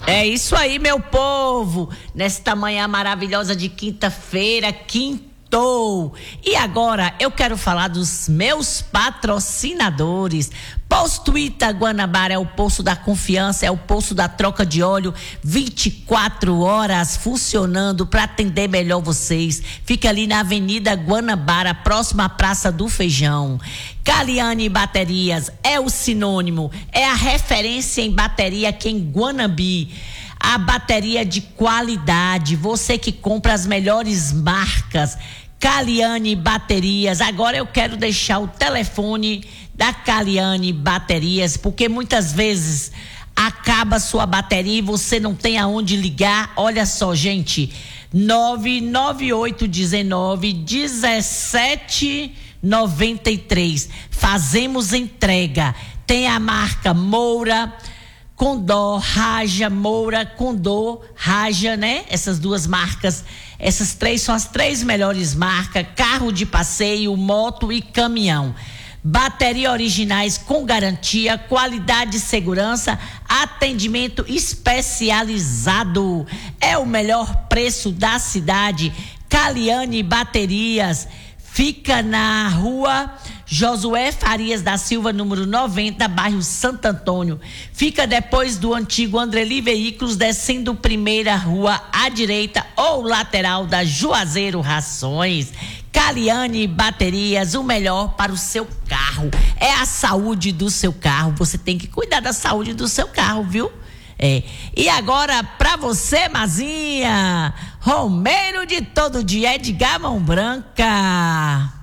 É isso aí, meu povo. Nesta manhã maravilhosa de quinta-feira, quintou. E agora eu quero falar dos meus patrocinadores. Posto Ita Guanabara é o posto da confiança, é o posto da troca de óleo, 24 horas funcionando para atender melhor vocês. Fica ali na Avenida Guanabara, próxima à Praça do Feijão. Caliane Baterias é o sinônimo, é a referência em bateria aqui em Guanabi. A bateria de qualidade, você que compra as melhores marcas. Caliane Baterias. Agora eu quero deixar o telefone da Caliane Baterias, porque muitas vezes acaba sua bateria e você não tem aonde ligar. Olha só, gente, 99819-1793. Fazemos entrega. Tem a marca Moura, Condor, Raja, Moura, Condor, Raja, né? Essas duas marcas, essas três são as três melhores marcas: carro de passeio, moto e caminhão. Bateria originais com garantia, qualidade e segurança, atendimento especializado. É o melhor preço da cidade. Caliane Baterias. Fica na rua Josué Farias da Silva, número 90, bairro Santo Antônio. Fica depois do antigo Andreli Veículos, descendo primeira rua à direita ou lateral da Juazeiro Rações. Caliane Baterias, o melhor para o seu carro. É a saúde do seu carro. Você tem que cuidar da saúde do seu carro, viu? E agora, pra você, Mazinha, Romeiro de todo dia, Edgar Mão Branca.